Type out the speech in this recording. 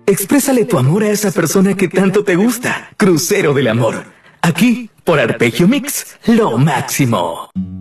Exprésale tu amor a esa persona que tanto te gusta. Crucero del amor. Aquí, por Arpegio Mix, lo máximo.